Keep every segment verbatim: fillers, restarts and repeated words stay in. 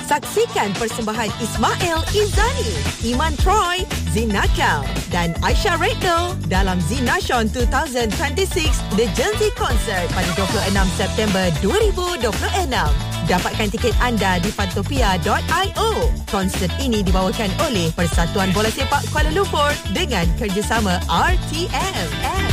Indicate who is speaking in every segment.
Speaker 1: Saksikan persembahan Ismail Izzani, Iman Troy, Zin Nakal dan Aisyah Redno dalam Zin Nation dua ribu dua puluh enam The Jersey Concert pada dua puluh enam September dua ribu dua puluh enam. Dapatkan tiket anda di fantopia dot io. Konsert ini dibawakan oleh Persatuan Bola Sepak Kuala Lumpur dengan kerjasama R T M.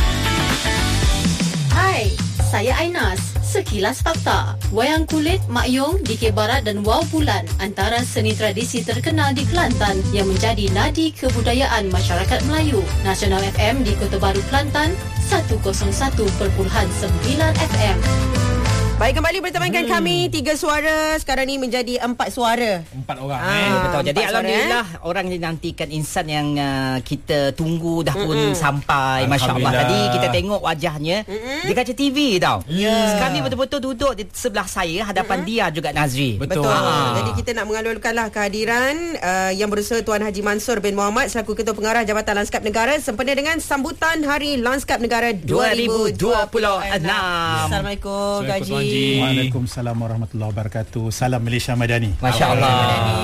Speaker 2: Hai, saya Ainas. Sekilas fakta. Wayang kulit, Mak Yong, D K Barat dan Wow Bulan antara seni tradisi terkenal di Kelantan yang menjadi nadi kebudayaan masyarakat Melayu. Nasional F M di Kota Baru, Kelantan, seratus satu perpuluhan sembilan F M.
Speaker 1: Baik, kembali bertemankan hmm. kami. Tiga suara sekarang ni menjadi empat suara.
Speaker 3: Empat orang.
Speaker 4: Ah,
Speaker 3: eh.
Speaker 4: betul. Jadi
Speaker 1: suara,
Speaker 4: alhamdulillah eh? orang dinantikan insan yang uh, kita tunggu dah pun Mm-mm. sampai. Masya-Allah, tadi kita tengok wajahnya Mm-mm. di kaca T V tau. Yeah. Sekarang ni betul-betul duduk di sebelah saya, hadapan Mm-mm. dia juga Nazri.
Speaker 1: Betul. Betul. Ah. Jadi kita nak mengalurkanlah kehadiran uh, yang berusaha Tuan Haji Mansur bin Muhammad selaku Ketua Pengarah Jabatan Lanskap Negara sempena dengan sambutan Hari Lanskap Negara dua ribu dua puluh enam. Assalamualaikum Kak Haji.
Speaker 5: Waalaikumsalam warahmatullahi wabarakatuh. Salam Malaysia Madani.
Speaker 4: Masya-Allah.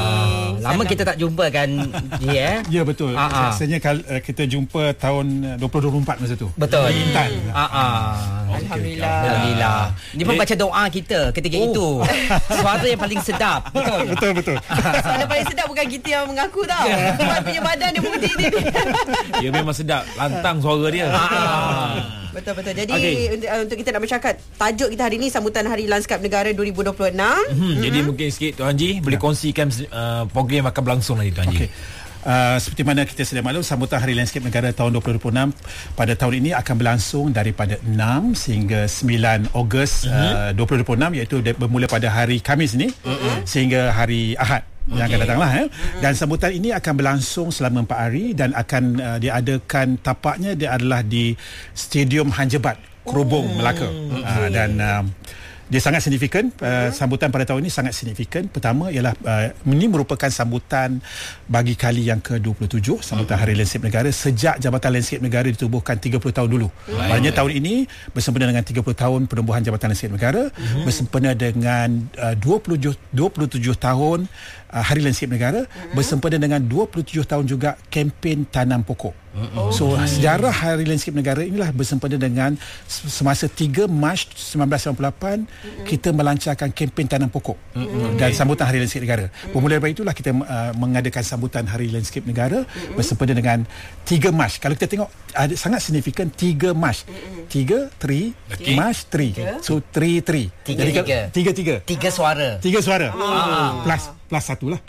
Speaker 4: Lama kita tak jumpa kan dia eh?
Speaker 5: Ya, betul. Rasanya kita jumpa tahun dua ribu dua puluh empat masa tu.
Speaker 4: Betul.
Speaker 5: Intan.
Speaker 4: Ha ah.
Speaker 1: Alhamdulillah.
Speaker 4: Alhamdulillah. Ini pun baca doa kita ketika oh. itu. Suara yang paling sedap. Betul.
Speaker 5: Betul betul.
Speaker 1: Suara paling sedap bukan kita yang mengaku tau. Tuan punya badan dia menguji ni.
Speaker 3: Dia memang sedap. Lantang suara dia.
Speaker 1: Betul-betul. Jadi okay. untuk, uh, untuk kita nak bercakap, tajuk kita hari ini sambutan Hari Lanskap Negara dua ribu dua puluh enam.
Speaker 3: Hmm, mm-hmm. Jadi mungkin sikit Tuan Haji boleh ya. kongsikan uh, program yang akan berlangsung nanti Tuan Haji. Okay.
Speaker 5: Uh, seperti mana kita sedia maklum, sambutan Hari Lanskap Negara tahun dua ribu dua puluh enam pada tahun ini akan berlangsung daripada enam sehingga sembilan Ogos mm-hmm. uh, dua ribu dua puluh enam, iaitu bermula pada hari Khamis ni mm-hmm. sehingga hari Ahad yang okay. akan datanglah eh. Dan sambutan ini akan berlangsung selama empat hari dan akan uh, diadakan tapaknya dia adalah di Stadium Hanjebat, Kerubung, oh. Melaka. Okay. Uh, dan uh, dia sangat signifikan. Uh, sambutan pada tahun ini sangat signifikan. Pertama ialah uh, ini merupakan sambutan bagi kali yang ke dua puluh tujuh, sambutan Hari Lanskap Negara sejak Jabatan Lanskap Negara ditubuhkan tiga puluh tahun dulu. Maknanya tahun ini bersempena dengan tiga puluh tahun penubuhan Jabatan Lanskap Negara, uh-huh. bersempena dengan uh, dua puluh tujuh tahun uh, Hari Lanskap Negara, uh-huh. bersempena dengan dua puluh tujuh tahun juga kempen tanam pokok. Uh-huh. So okay. sejarah Hari Lanskap Negara inilah bersempena dengan semasa tiga Mac sembilan belas sembilan puluh lapan uh-huh. kita melancarkan kempen tanam pokok uh-huh. dan sambutan Hari Lanskap Negara. Uh-huh. Bermula daripada itulah kita uh, mengadakan sambutan Hari Lanskap Negara uh-huh. bersempena dengan tiga Mac. Kalau kita tengok ada sangat signifikan tiga Mac. tiga, tiga, okay. Mac, tiga. So tiga, tiga.
Speaker 4: Tiga, tiga.
Speaker 5: Tiga, tiga.
Speaker 4: Tiga suara.
Speaker 5: Tiga suara.
Speaker 4: Ah.
Speaker 5: Plus plus satu lah.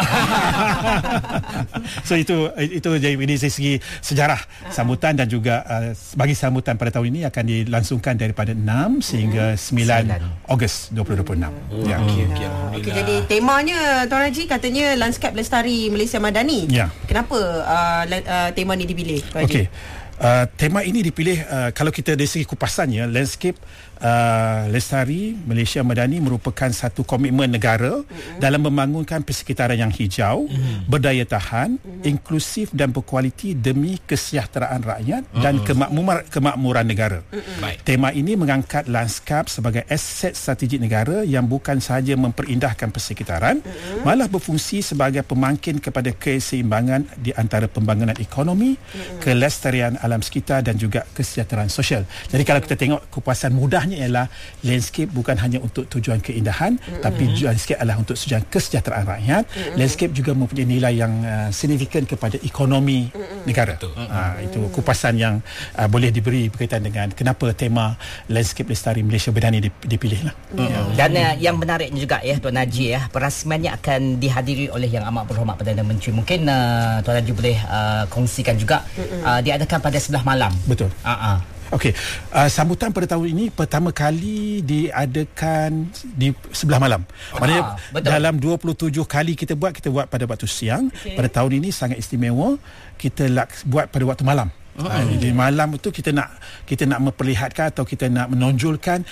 Speaker 5: So itu itu jadi dari segi sejarah sambutan dan juga uh, bagi sambutan pada tahun ini akan dilangsungkan daripada enam sehingga sembilan Ogos dua ribu dua puluh enam.
Speaker 1: Oh, ya. Okey, okey. Okey, jadi temanya Tuan Haji katanya Lanskap Lestari Malaysia Madani.
Speaker 5: Ya.
Speaker 1: Kenapa uh, uh, tema ni dipilih, Tuan Haji?
Speaker 5: Okey. Uh, tema ini dipilih uh, kalau kita dari segi kupasannya, landscape uh, lestari Malaysia Madani merupakan satu komitmen negara mm-hmm. dalam membangunkan persekitaran yang hijau, mm-hmm. berdaya tahan, mm-hmm. inklusif dan berkualiti demi kesejahteraan rakyat mm-hmm. dan kemakmuran, kemakmuran negara. Mm-hmm. Tema ini mengangkat lanskap sebagai aset strategik negara yang bukan sahaja memperindahkan persekitaran, mm-hmm. malah berfungsi sebagai pemangkin kepada keseimbangan di antara pembangunan ekonomi, mm-hmm. kelestarian alam sekitar dan juga kesejahteraan sosial. Jadi kalau kita tengok kupasan mudahnya ialah landscape bukan hanya untuk tujuan keindahan, mm-hmm. tapi landscape adalah untuk tujuan kesejahteraan rakyat. Mm-hmm. Landscape juga mempunyai nilai yang uh, signifikan kepada ekonomi mm-hmm. negara. Uh, itu kupasan yang uh, boleh diberi berkaitan dengan kenapa tema landscape lestari Malaysia Madani dipilih lah.
Speaker 4: Mm-hmm. Dan uh, yang menariknya juga ya Tuan Haji ya, perasmiannya akan dihadiri oleh Yang Amat Berhormat Perdana Menteri. Mungkin uh, Tuan Haji boleh uh, kongsikan juga mm-hmm. uh, diadakan pada sebelah malam.
Speaker 5: Betul.
Speaker 4: Uh-uh.
Speaker 5: Okey, uh, sambutan pada tahun ini pertama kali diadakan di sebelah malam. Maknanya ah, dalam dua puluh tujuh kali kita buat, kita buat pada waktu siang. Okay. Pada tahun ini sangat istimewa, kita lak, buat pada waktu malam. Uh-huh. Uh, di malam itu kita nak kita nak memperlihatkan atau kita nak menonjolkan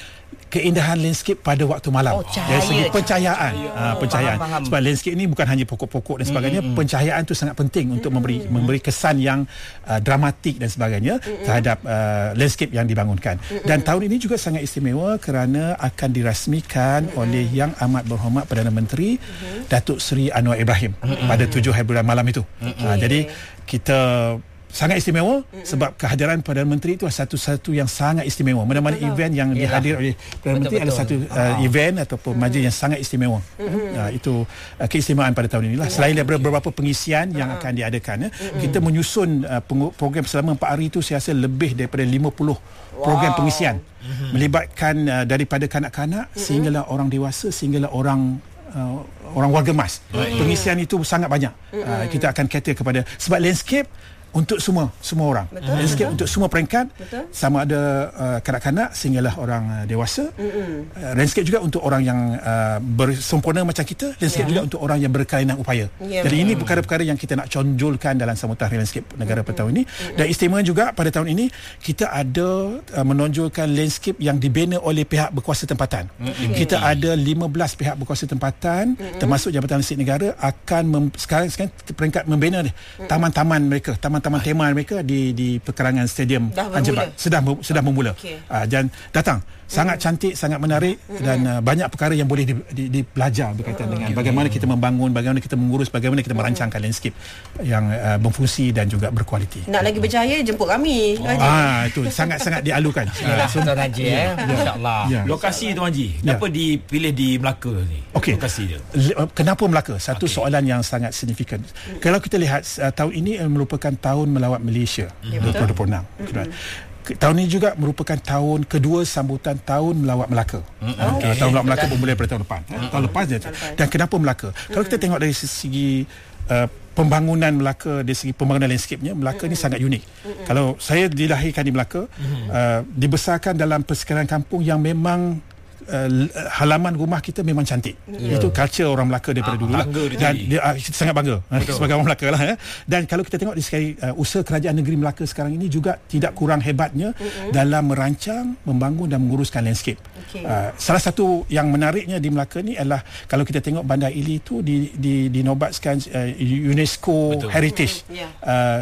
Speaker 5: keindahan landscape pada waktu malam.
Speaker 4: Oh, cahaya.
Speaker 5: Dari segi pencahayaan. Uh, pencahayaan.
Speaker 4: Faham, faham.
Speaker 5: Sebab landscape ni bukan hanya pokok-pokok dan sebagainya, mm-hmm. pencahayaan tu sangat penting untuk memberi memberi kesan yang uh, dramatik dan sebagainya mm-hmm. terhadap uh, landscape yang dibangunkan. Mm-hmm. Dan tahun ini juga sangat istimewa kerana akan dirasmikan mm-hmm. oleh Yang Amat Berhormat Perdana Menteri mm-hmm. Datuk Seri Anwar Ibrahim mm-hmm. pada tujuh hari bulan malam itu. Mm-hmm. Uh, jadi kita sangat istimewa mm-hmm. sebab kehadiran Perdana Menteri itu satu-satu yang sangat istimewa. Mana-mana betul. event yang Yalah. dihadir oleh Perdana Menteri adalah satu uh, event ataupun mm-hmm. majlis yang sangat istimewa. Mm-hmm. Uh, itu uh, keistimewaan pada tahun inilah. Selain daripada beberapa pengisian yang akan diadakan, mm-hmm. kita menyusun uh, program selama empat hari itu saya rasa lebih daripada lima puluh wow. program pengisian mm-hmm. melibatkan uh, daripada kanak-kanak mm-hmm. sehinggalah orang dewasa sehinggalah orang uh, orang warga emas. Mm-hmm. Pengisian itu sangat banyak. Mm-hmm. Uh, kita akan cater kepada sebab landscape untuk semua semua orang. Betul, landscape betul. Untuk semua peringkat. Betul. Sama ada uh, kanak-kanak sehinggalah orang uh, dewasa. Uh, landscape juga untuk orang yang uh, bersempurna macam kita. Landscape yeah. juga untuk orang yang berkelainan upaya. Yeah, Jadi betul. Ini perkara-perkara yang kita nak conjolkan dalam Sambutan Hari Landscape Negara pada tahun ini. Dan istimewa juga pada tahun ini kita ada uh, menonjolkan landscape yang dibina oleh pihak berkuasa tempatan. Okay. Kita ada lima belas pihak berkuasa tempatan mm-hmm. termasuk Jabatan Landscape Negara akan mem- sekarang sekarang peringkat membina mm-hmm. taman-taman mereka, taman taman tema mereka di di perkarangan Stadium Anjebat sedang sedang memula. Okay. Uh, dan datang sangat mm. cantik, sangat menarik mm. dan uh, banyak perkara yang boleh dipelajar di, di berkaitan mm. dengan bagaimana kita membangun, bagaimana kita mengurus, bagaimana kita merancangkan mm. landscape yang uh, berfungsi dan juga berkualiti.
Speaker 6: Nak lagi berjaya jemput kami.
Speaker 5: Oh. Ah itu sangat-sangat dialukan.
Speaker 4: Yalah Tuan Haji eh. Masya-Allah.
Speaker 3: Ya. Lokasi Tuan Haji, kenapa ya. dipilih di Melaka ni?
Speaker 5: Okay.
Speaker 3: Lokasi dia.
Speaker 5: Kenapa Melaka? Satu okay. soalan yang sangat signifikan. Mm. Kalau kita lihat uh, tahun ini merupakan tahun melawat Malaysia mm. dua ribu dua puluh enam. Mm-hmm. Tahun ini juga merupakan tahun kedua sambutan tahun melawat Melaka. Mm-hmm. Okay. Tahun melawat Melaka bermula pada tahun lepas. Mm-hmm. Tahun lepas je. Dan kenapa Melaka? Mm-hmm. Kalau kita tengok dari segi uh, pembangunan Melaka, dari segi pembangunan landscape-nya, Melaka mm-hmm. ni sangat unik. Mm-hmm. Kalau saya dilahirkan di Melaka, mm-hmm. uh, dibesarkan dalam persekitaran kampung yang memang Uh, halaman rumah kita memang cantik. Yeah. Itu culture orang Melaka daripada ah, dulu lah. Dan dia, uh, kita sangat bangga Betul. sebagai orang Melaka lah. Ya. Dan kalau kita tengok di sekali uh, usaha kerajaan negeri Melaka sekarang ini juga tidak kurang hebatnya mm-hmm. dalam merancang, membangun dan menguruskan landscape. Okay. Uh, salah satu yang menariknya di Melaka ni adalah kalau kita tengok Bandar Ili itu di, di, dinobatkan uh, UNESCO Betul. Heritage. Mm-hmm. Yeah.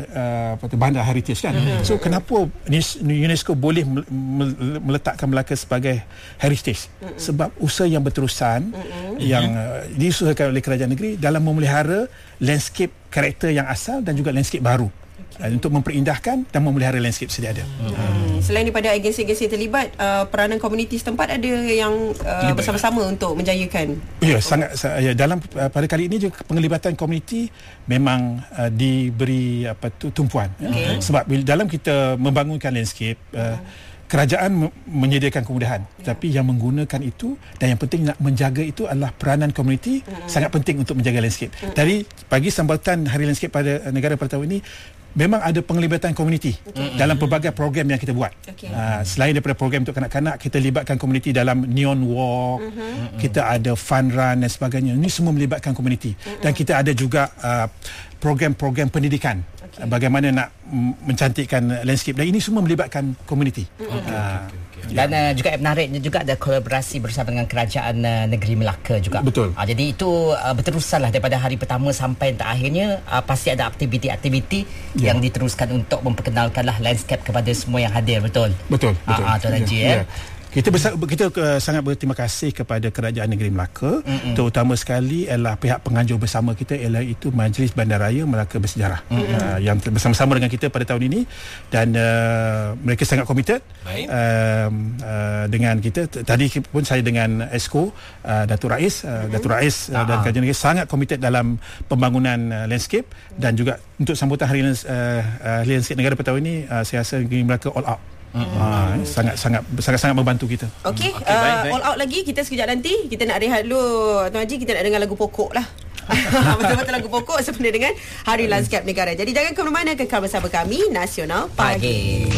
Speaker 5: Uh, uh, Bandar Heritage kan. Mm-hmm. So kenapa UNESCO boleh meletakkan Melaka sebagai heritage? Mm-mm. Sebab usaha yang berterusan Mm-mm. yang uh, diusahakan oleh kerajaan negeri dalam memelihara landscape karakter yang asal dan juga landscape baru okay. uh, untuk memperindah,kan dan memelihara landscape sedia ada.
Speaker 6: Mm-hmm. Hmm. Selain daripada agensi-agensi terlibat, uh, peranan komuniti setempat ada yang uh, bersama-sama untuk menjayakan.
Speaker 5: Ya, sangat ya, dalam uh, pada kali ini juga penglibatan komuniti memang uh, diberi apa tu tumpuan okay. ya. Sebab dalam kita membangunkan landscape uh, hmm. kerajaan menyediakan kemudahan ya. Tapi yang menggunakan itu dan yang penting nak menjaga itu adalah peranan komuniti mm-hmm. sangat penting untuk menjaga landscape. Mm-hmm. Dari pagi sambutan Hari Landscape pada negara pada tahun ini memang ada penglibatan komuniti okay. dalam pelbagai program yang kita buat. Okay. Uh, selain daripada program untuk kanak-kanak, kita libatkan komuniti dalam Neon Walk, mm-hmm. kita ada fun run dan sebagainya. Ini semua melibatkan komuniti. Mm-hmm. Dan kita ada juga uh, program-program pendidikan. Okay. Bagaimana nak mencantikkan landscape, dan ini semua melibatkan komuniti.
Speaker 4: Okay, uh, okay, okay. Dan uh, juga menariknya juga ada kolaborasi bersama dengan kerajaan uh, negeri Melaka juga.
Speaker 5: Betul.
Speaker 4: Uh, jadi itu uh, berteruskanlah daripada hari pertama sampai terakhirnya uh, pasti ada aktiviti-aktiviti yeah. yang diteruskan untuk memperkenalkanlah landscape kepada semua yang hadir. Betul.
Speaker 5: Betul. Betul.
Speaker 4: Uh, uh, Tuan Haji yeah. ya.
Speaker 5: Kita besar, kita uh, sangat berterima kasih kepada Kerajaan Negeri Melaka, mm-hmm. terutama sekali ialah pihak penganjur bersama kita ialah itu Majlis Bandaraya Melaka Bersejarah mm-hmm. uh, yang bersama-sama dengan kita pada tahun ini, dan uh, mereka sangat komited uh, uh, dengan kita. Tadi pun saya dengan Esko uh, Datuk Rais, uh, mm-hmm. Datuk Rais uh, dan Kerajaan Negeri sangat komited dalam pembangunan uh, landscape, dan juga untuk sambutan Hari uh, uh, Landscape Negara pada tahun ini uh, saya rasa Negeri Melaka all out. Mm-hmm. Ha, sangat-sangat sangat-sangat membantu kita.
Speaker 6: Okey, okay, uh, baik, baik. All out lagi. Kita sekejap nanti kita nak rehat dulu Tuan Haji. Kita nak dengar lagu pokok lah. Betul-betul lagu pokok sebenarnya dengan Hari Landscape Negara. Jadi jangan ke mana-mana, kekal bersama kami Nasional Pagi. Pagi.